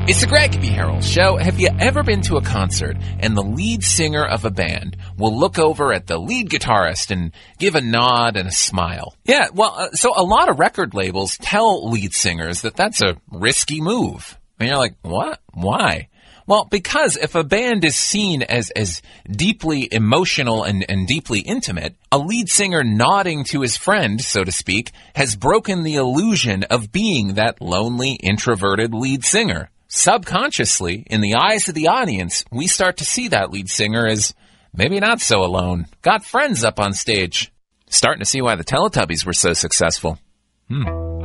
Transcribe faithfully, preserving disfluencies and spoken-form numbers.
It's the Greg V. Harrell Show. Have you ever been to a concert and the lead singer of a band will look over at the lead guitarist and give a nod and a smile? Yeah, well, uh, so a lot of record labels tell lead singers that that's a risky move. And you're like, what? Why? Well, because if a band is seen as, as deeply emotional and, and deeply intimate, a lead singer nodding to his friend, so to speak, has broken the illusion of being that lonely, introverted lead singer. Subconsciously, in the eyes of the audience, we start to see that lead singer as maybe not so alone. Got friends up on stage. Starting to see why the Teletubbies were so successful. Hmm.